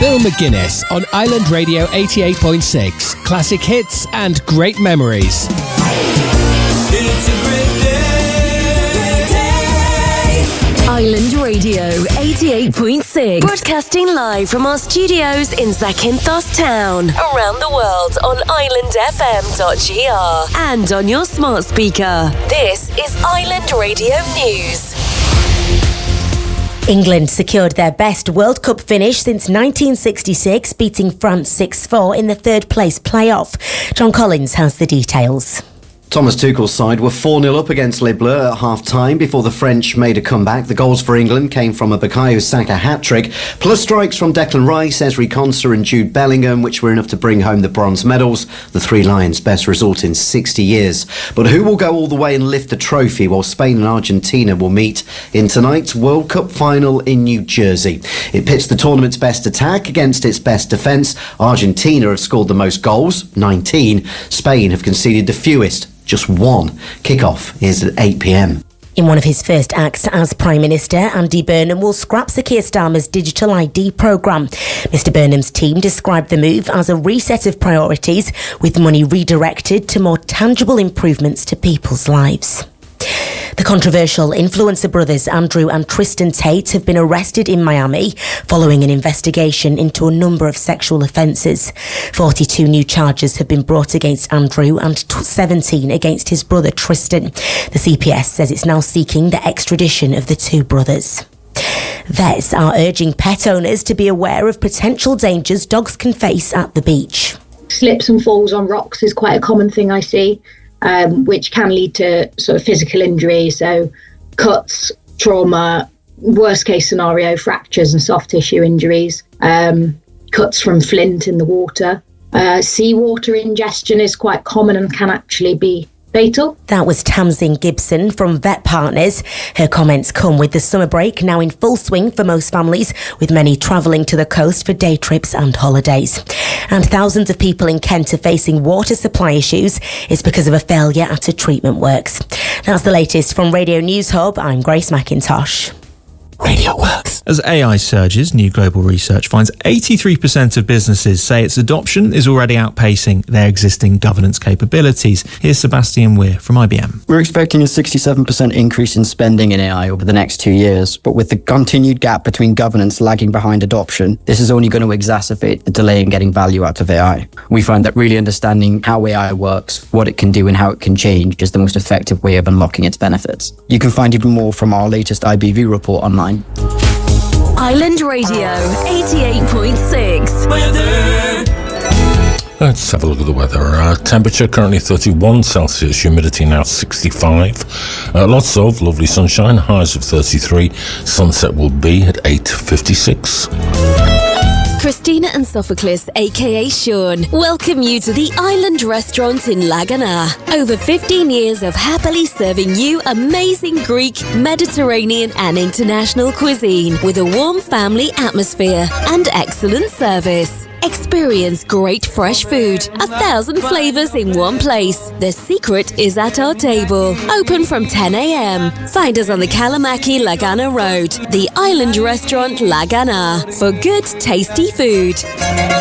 Bill McGuinness on Island Radio 88.6. Classic hits and great memories. It's a great day. Island Radio 88.6. Broadcasting live from our studios in Zakynthos Town. Around the world on islandfm.gr and on your smart speaker. This is Island Radio News. England secured their best World Cup finish since 1966, beating France 6-4 in the third place playoff. John Collins has the details. Thomas Tuchel's side were 4-0 up against Les Bleus at half-time before the French made a comeback. The goals for England came from a Bukayo Saka hat-trick, plus strikes from Declan Rice, Ezri Konsa and Jude Bellingham, which were enough to bring home the bronze medals. The Three Lions' best result in 60 years. But who will go all the way and lift the trophy while Spain and Argentina will meet in tonight's World Cup final in New Jersey? It pits the tournament's best attack against its best defence. Argentina have scored the most goals, 19. Spain have conceded the fewest, just one. Kick-off is at 8 p.m. In one of his first acts as Prime Minister, Andy Burnham will scrap Sir Keir Starmer's digital ID programme. Mr Burnham's team described the move as a reset of priorities, with money redirected to more tangible improvements to people's lives. The controversial influencer brothers Andrew and Tristan Tate have been arrested in Miami following an investigation into a number of sexual offences. 42 new charges have been brought against Andrew and 17 against his brother Tristan. The CPS says it's now seeking the extradition of the two brothers. Vets are urging pet owners to be aware of potential dangers dogs can face at the beach. Slips and falls on rocks is quite a common thing I see. Which can lead to sort of physical injury, so cuts, trauma, worst case scenario, fractures and soft tissue injuries, cuts from flint in the water. Seawater ingestion is quite common and can actually be fatal. That was Tamsin Gibson from Vet Partners. Her comments come with the summer break now in full swing for most families, with many travelling to the coast for day trips and holidays. And thousands of people in Kent are facing water supply issues. It's because of a failure at a treatment works. That's the latest from Radio News Hub. I'm Grace McIntosh. Radio Works. As AI surges, new global research finds 83% of businesses say its adoption is already outpacing their existing governance capabilities. Here's Sebastian Weir from IBM. We're expecting a 67% increase in spending in AI over the next 2 years, but with the continued gap between governance lagging behind adoption, this is only going to exacerbate the delay in getting value out of AI. We find that really understanding how AI works, what it can do and how it can change is the most effective way of unlocking its benefits. You can find even more from our latest IBV report online. Island Radio 88.6. Weather. Let's have a look at the weather. Temperature currently 31 Celsius, humidity now 65. Lots of lovely sunshine, highs of 33. Sunset will be at 8:56. Christina and Sophocles, aka Sean, welcome you to the Island Restaurant in Lagana. Over 15 years of happily serving you amazing Greek, Mediterranean and international cuisine with a warm family atmosphere and excellent service. Experience great fresh food, 1,000 flavours in one place. The secret is at our table. Open from 10 a.m. Find us on the Kalamaki Lagana Road, the Island Restaurant Lagana, for good, tasty food.